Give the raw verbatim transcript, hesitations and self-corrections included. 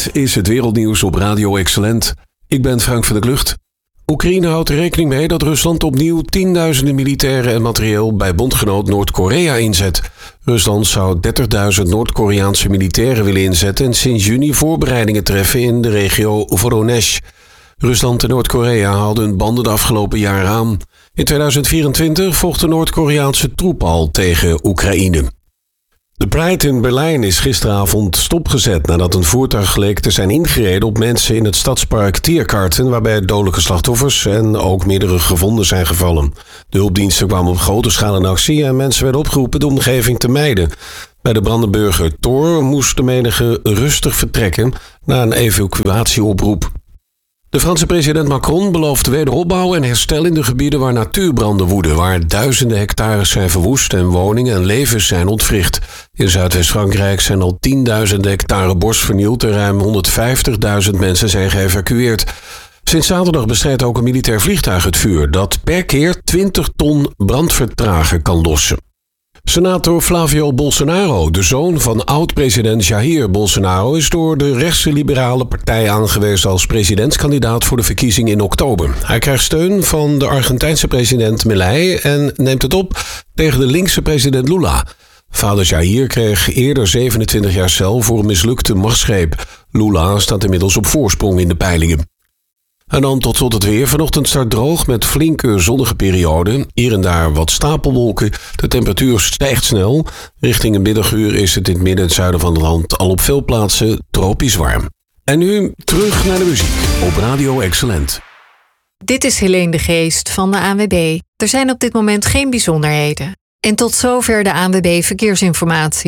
Dit is het wereldnieuws op Radio Excellent. Ik ben Frank van der Klucht. Oekraïne houdt er rekening mee dat Rusland opnieuw tienduizenden militairen en materieel bij bondgenoot Noord-Korea inzet. Rusland zou dertigduizend Noord-Koreaanse militairen willen inzetten en sinds juni voorbereidingen treffen in de regio Voronezh. Rusland en Noord-Korea haalden hun banden de afgelopen jaar aan. In tweeduizend vierentwintig vocht de Noord-Koreaanse troep al tegen Oekraïne. De Pride in Berlijn is gisteravond stopgezet nadat een voertuig leek te zijn ingereden op mensen in het stadspark Tiergarten, waarbij dodelijke slachtoffers en ook meerdere gewonden zijn gevallen. De hulpdiensten kwamen op grote schaal in actie en mensen werden opgeroepen de omgeving te mijden. Bij de Brandenburger Tor moest de menigte rustig vertrekken na een evacuatieoproep. De Franse president Macron belooft wederopbouw en herstel in de gebieden waar natuurbranden woeden, waar duizenden hectares zijn verwoest en woningen en levens zijn ontwricht. In Zuidwest-Frankrijk zijn al tienduizenden hectare bos vernield en ruim honderdvijftigduizend mensen zijn geëvacueerd. Sinds zaterdag bestrijdt ook een militair vliegtuig het vuur dat per keer twintig ton brandvertrager kan lossen. Senator Flavio Bolsonaro, de zoon van oud-president Jair Bolsonaro, is door de rechtse liberale partij aangewezen als presidentskandidaat voor de verkiezing in oktober. Hij krijgt steun van de Argentijnse president Milei en neemt het op tegen de linkse president Lula. Vader Jair kreeg eerder zevenentwintig jaar cel voor een mislukte machtsgreep. Lula staat inmiddels op voorsprong in de peilingen. En dan tot slot het weer. Vanochtend start droog met flinke zonnige perioden. Hier en daar wat stapelwolken. De temperatuur stijgt snel. Richting een middaguur is het in het midden en het zuiden van het land al op veel plaatsen tropisch warm. En nu terug naar de muziek op Radio Excellent. Dit is Helene de Geest van de A N W B. Er zijn op dit moment geen bijzonderheden. En tot zover de A N W B Verkeersinformatie.